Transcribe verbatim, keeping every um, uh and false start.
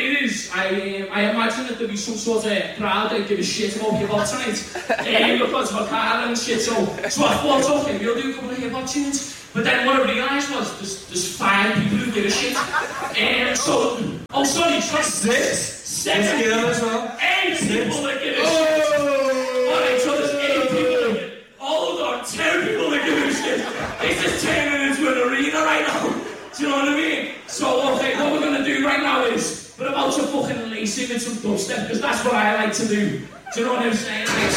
it is, I um, I imagine that there'll be some sort of crowd that give a shit about hip-hop tonight. um, we've got to car and shit, so, so I thought, okay, we'll do a couple of hip-hop tunes. But then what I realised was, there's, there's five people who give a shit. Um, so, oh sorry, sorry. Six? Seven. Let's get on as well. Eight Six. people that give a Oh! shit. Alright, so there's eight people that give hold on, ten people that give a shit. This is turning into an arena right now. Do you know what I mean? So, okay, what we're going to do right now is, we're about to fucking lace in with some dubstep, because that's what I like to do. Do you know what I'm saying?